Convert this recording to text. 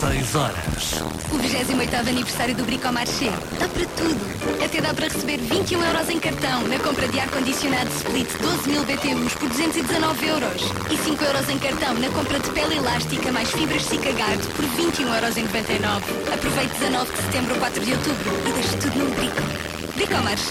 16 horas. O 28º aniversário do Bricomarché. Dá para tudo. Até dá para receber 21 euros em cartão na compra de ar-condicionado Split 12.000 BTUs por 219 euros. E 5 euros em cartão na compra de pele elástica mais fibras Sicagard por 21 euros em 99. Aproveite 19 de setembro ou 4 de outubro e deixe tudo no Brico. Bricomarché.